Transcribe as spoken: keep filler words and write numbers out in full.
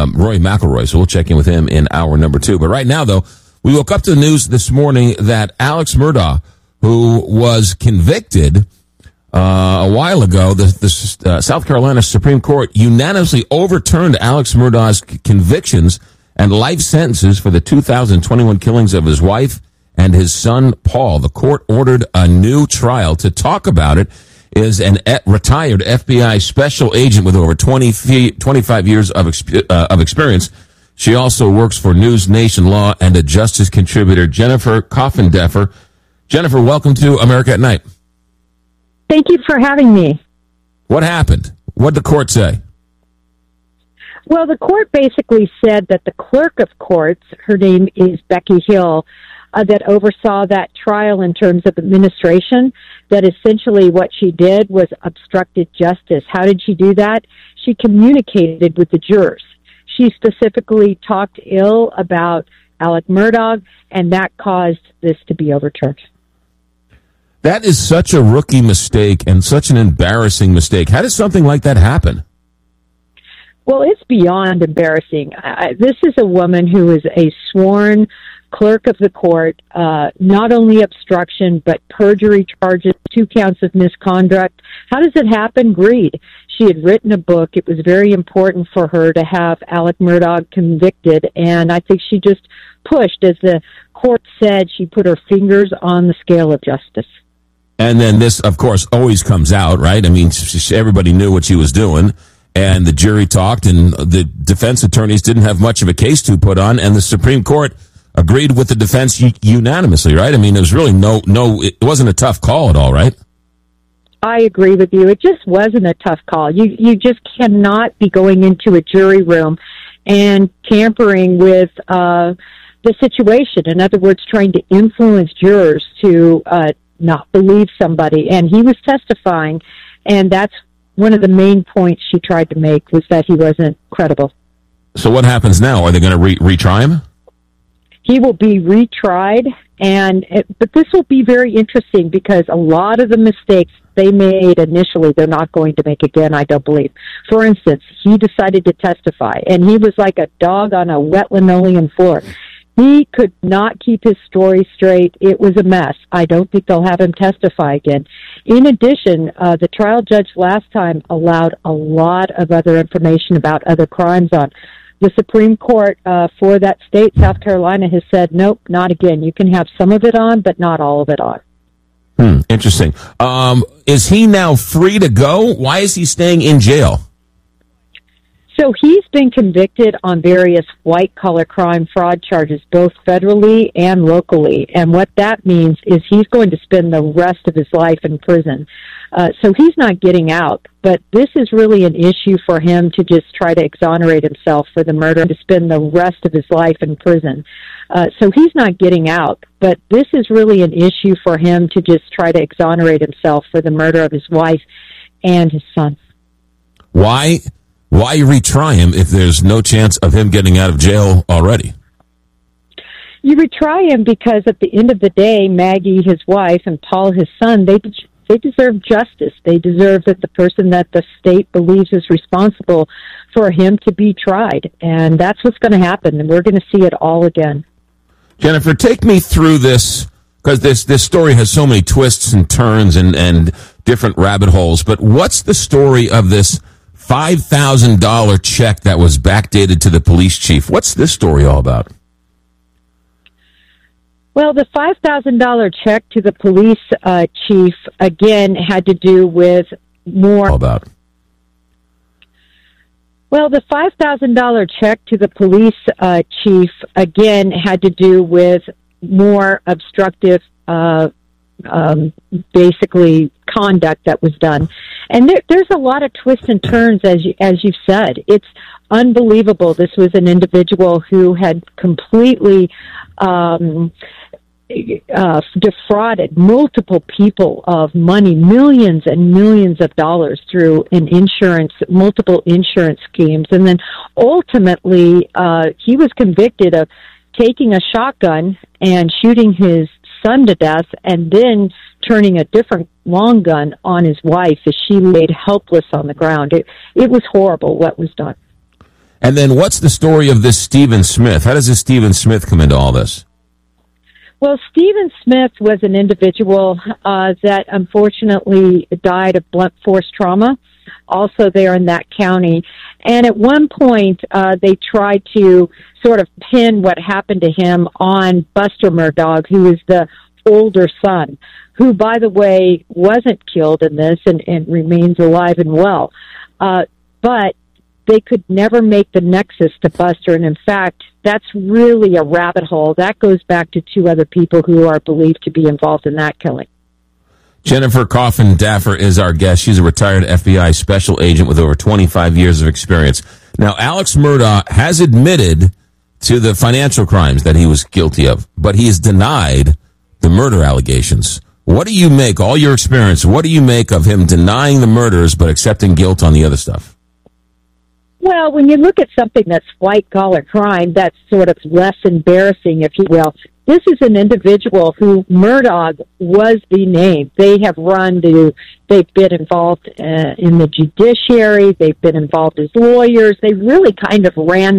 um, Rory McIlroy, so we'll check in with him in hour number two. But right now, though, we woke up to the news this morning that Alex Murdaugh, who was convicted uh, a while ago, the, the uh, South Carolina Supreme Court unanimously overturned Alex Murdaugh's c- convictions and life sentences for the two thousand twenty-one killings of his wife and his son, Paul. The court ordered a new trial. To talk about it is an e- retired F B I special agent with over twenty, twenty-five years of, exp- uh, of experience. She also works for News Nation Law and a justice contributor, Jennifer Coffindeffer. Jennifer, welcome to America at Night. Thank you for having me. What happened? What did the court say? Well, the court basically said that the clerk of courts, her name is Becky Hill, uh, that oversaw that trial in terms of administration, that essentially what she did was obstructed justice. How did she do that? She communicated with the jurors. She specifically talked ill about Alex Murdaugh, and that caused this to be overturned. That is such a rookie mistake and such an embarrassing mistake. How does something like that happen? Well, it's beyond embarrassing. I, this is a woman who is a sworn clerk of the court, uh, not only obstruction, but perjury charges, two counts of misconduct. How does it happen? Greed. She had written a book. It was very important for her to have Alex Murdaugh convicted, and I think she just pushed. As the court said, she put her fingers on the scale of justice. And then this, of course, always comes out, right? I mean, everybody knew what she was doing, and the jury talked, and the defense attorneys didn't have much of a case to put on, and the Supreme Court agreed with the defense unanimously, right? I mean, there was really no, no, it wasn't a tough call at all, right? I agree with you. It just wasn't a tough call. You you just cannot be going into a jury room and tampering with uh, the situation. In other words, trying to influence jurors to uh, not believe somebody. And he was testifying, and that's one of the main points she tried to make, was that he wasn't credible. So what happens now? Are they going to re- retry him? He will be retried, and it, but this will be very interesting because a lot of the mistakes they made initially, they're not going to make again, I don't believe. For instance, he decided to testify, and he was like a dog on a wet linoleum floor. He could not keep his story straight. It was a mess. I don't think they'll have him testify again. In addition, uh, the trial judge last time allowed a lot of other information about other crimes on. The Supreme Court uh, for that state, South Carolina, has said, nope, not again. You can have some of it on, but not all of it on. Hmm, interesting. Um, is he now free to go? Why is he staying in jail? So he's been convicted on various white-collar crime fraud charges, both federally and locally. And what that means is he's going to spend the rest of his life in prison. Uh, so he's not getting out. But this is really an issue for him to just try to exonerate himself for the murder, to spend the rest of his life in prison. Uh, so he's not getting out. But this is really an issue for him to just try to exonerate himself for the murder of his wife and his son. Why? Why retry him if there's no chance of him getting out of jail already? You retry him because at the end of the day, Maggie, his wife, and Paul, his son, they they deserve justice. They deserve that the person that the state believes is responsible for him to be tried. And that's what's going to happen, and we're going to see it all again. Jennifer, take me through this, because this, this story has so many twists and turns and, and different rabbit holes. But what's the story of this five thousand dollars check that was backdated to the police chief? What's this story all about? Well, the five thousand dollars check to the police uh, chief, again, had to do with more... All about? Well, the five thousand dollars check to the police uh, chief, again, had to do with more obstructive uh Um, basically conduct that was done. And there, there's a lot of twists and turns, as you, as you've said. It's unbelievable. This was an individual who had completely um, uh, defrauded multiple people of money, millions and millions of dollars through an insurance, multiple insurance schemes. And then ultimately, uh, he was convicted of taking a shotgun and shooting his son to death, and then turning a different long gun on his wife as she laid helpless on the ground. It, it was horrible what was done. And then what's the story of this Stephen Smith? How does this Stephen Smith come into all this? Well, Stephen Smith was an individual uh, that unfortunately died of blunt force trauma, also there in that county. And at one point, uh, they tried to sort of pin what happened to him on Buster Murdaugh, who is the older son, who, by the way, wasn't killed in this and, and remains alive and well. Uh, but they could never make the nexus to Buster. And in fact, that's really a rabbit hole. That goes back to two other people who are believed to be involved in that killing. Jennifer Coffin Daffer is our guest. She's a retired F B I special agent with over twenty-five years of experience. Now, Alex Murdaugh has admitted to the financial crimes that he was guilty of, but he has denied the murder allegations. What do you make, all your experience, what do you make of him denying the murders but accepting guilt on the other stuff? Well, when you look at something that's white-collar crime, that's sort of less embarrassing, if you will. This is an individual who Murdaugh was the name. They have run to, they've been involved uh, in the judiciary, they've been involved as lawyers, they really kind of ran